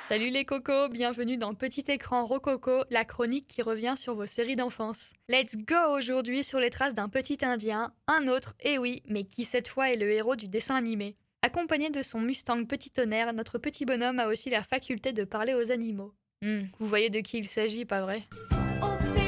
Salut les cocos, bienvenue dans Petit écran rococo, la chronique qui revient sur vos séries d'enfance. Let's go aujourd'hui sur les traces d'un petit indien, un autre, et oui, mais qui cette fois est le héros du dessin animé. Accompagné de son Mustang Petit Tonnerre, notre petit bonhomme a aussi la faculté de parler aux animaux. Vous voyez de qui il s'agit, pas vrai?